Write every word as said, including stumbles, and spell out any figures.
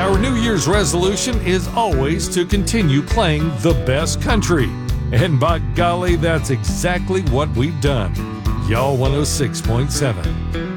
Our New Year's resolution is always to continue playing the best country. And by golly, that's exactly what we've done. Y'all one oh six point seven.